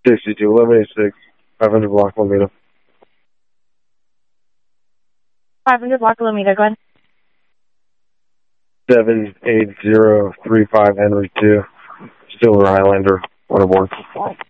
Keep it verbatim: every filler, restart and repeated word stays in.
sixty-two, eleven eighty-six, five hundred block Lomita. five hundred block Lomita, go ahead. seven eight zero three five Henry two, Silver Highlander, one aboard.